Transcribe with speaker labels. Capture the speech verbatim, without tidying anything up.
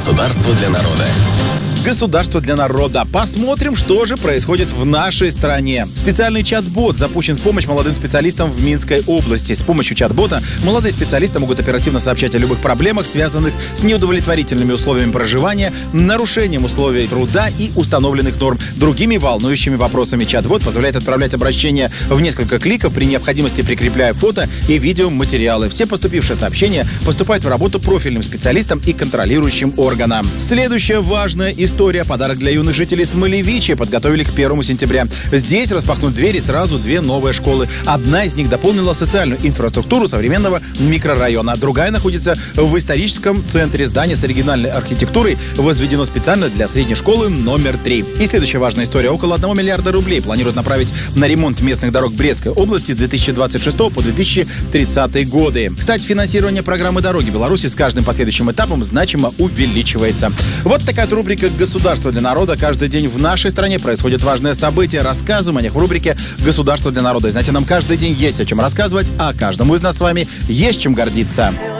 Speaker 1: Государство для народа.
Speaker 2: Государство для народа. Посмотрим, что же происходит в нашей стране. Специальный чат-бот запущен в помощь молодым специалистам в Минской области. С помощью чат-бота молодые специалисты могут оперативно сообщать о любых проблемах, связанных с неудовлетворительными условиями проживания, нарушением условий труда и установленных норм. Другими волнующими вопросами чат-бот позволяет отправлять обращения в несколько кликов, при необходимости прикрепляя фото и видеоматериалы. Все поступившие сообщения поступают в работу профильным специалистам и контролирующим органам. Следующая важная история. История. Подарок для юных жителей Смолевичи подготовили к первому сентября. Здесь распахнут двери сразу две новые школы. Одна из них дополнила социальную инфраструктуру современного микрорайона. Другая находится в историческом центре. Здание с оригинальной архитектурой возведено специально для средней школы номер три. И следующая важная история. Около одного миллиарда рублей планируют направить на ремонт местных дорог Брестской области с две тысячи двадцать шестого по две тысячи тридцатый годы. Кстати, финансирование программы «Дороги Беларуси» с каждым последующим этапом значимо увеличивается. Вот такая вот рубрика «Государство для народа». Каждый день в нашей стране происходят важные события. Рассказываем о них в рубрике «Государство для народа». И знаете, нам каждый день есть о чем рассказывать, а каждому из нас с вами есть чем гордиться.